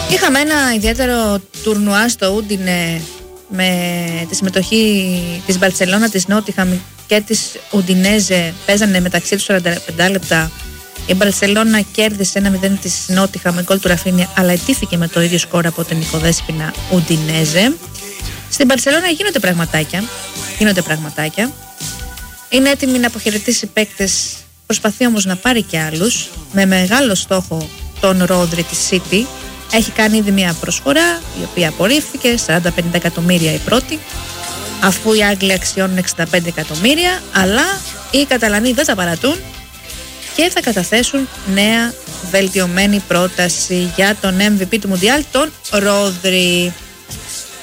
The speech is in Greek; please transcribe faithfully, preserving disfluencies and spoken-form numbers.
Είχαμε ένα ιδιαίτερο τουρνουά στο Ούντινε με τη συμμετοχή της Μπαρτσελώνα, της Νότιχαμ και της Ουντινέζε. Παίζανε μεταξύ τους σαράντα πέντε λεπτά. Η Μπαρτσελώνα κέρδισε ένα μηδέν της Νότιχαμ με γκολ του Ραφίνια, αλλά ετήθηκε με το ίδιο σκορ από την οικοδέσποινα Ουντινέζε. Στην Μπαρτσελώνα γίνονται πραγματάκια. Γίνονται πραγματάκια. Είναι έτοιμη να αποχαιρετήσει παίκτες, προσπαθεί όμως να πάρει και άλλους. Με μεγάλο στόχο τον Ρόδρι της City. Έχει κάνει ήδη μια προσφορά, η οποία απορρίφθηκε, σαράντα πενήντα εκατομμύρια η πρώτη, αφού οι Άγγλοι αξιώνουν εξήντα πέντε εκατομμύρια, αλλά οι Καταλανοί δεν τα παρατούν και θα καταθέσουν νέα βελτιωμένη πρόταση για τον εμ βι πι του Μουντιάλ, τον Ρόδρι.